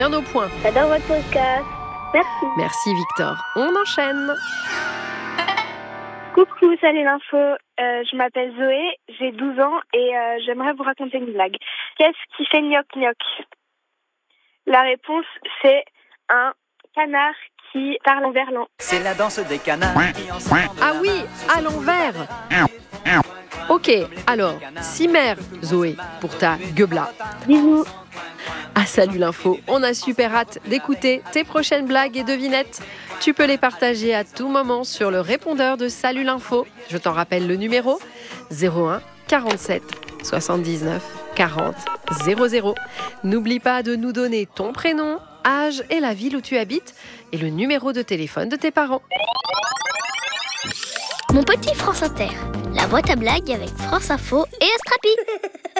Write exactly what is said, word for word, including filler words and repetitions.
Bien au point. J'adore votre podcast. Merci. Merci Victor. On enchaîne. Coucou, salut l'info. Euh, je m'appelle Zoé, j'ai douze ans et euh, j'aimerais vous raconter une blague. Qu'est-ce qui fait gnoc gnoc? La réponse, c'est un canard qui parle en verlan. C'est la danse des canards qui ensemble de Ah la oui, main. à l'envers. Ok, alors, Cimer, Zoé, pour ta gueubla. Bisous. Ah salut l'info, on a super hâte d'écouter tes prochaines blagues et devinettes. Tu peux les partager à tout moment sur le répondeur de Salut l'info. Je t'en rappelle le numéro zéro un quarante-sept soixante-dix-neuf quarante zéro zéro. N'oublie pas de nous donner ton prénom, âge et la ville où tu habites et le numéro de téléphone de tes parents. Mon petit France Inter, la boîte à blagues avec France Info et Astrapi.